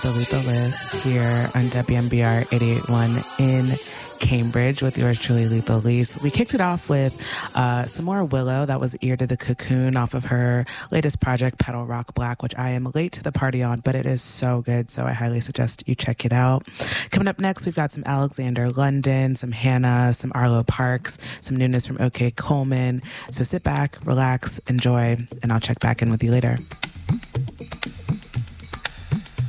the Lethal List here on WMBR 88.1 in Cambridge with yours truly, Lethal Lise. We kicked it off with some more Willow. That was Ear to the Cocoon off of her latest project, Petal Rock Black, which I am late to the party on, but it is so good, so I highly suggest you check it out. Coming up next, we've got some Alexander London, some Hannah, some Arlo Parks, some newness from OK Coleman. So sit back, relax, enjoy, and I'll check back in with you later.